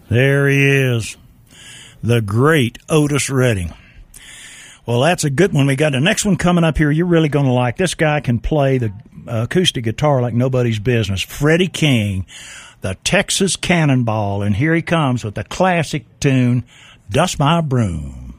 There he is, the great Otis Redding. Well, that's a good one. We got the next one coming up here you're really going to like. This guy can play the acoustic guitar like nobody's business. Freddie King, the Texas Cannonball, and here he comes with the classic tune, Dust My Broom.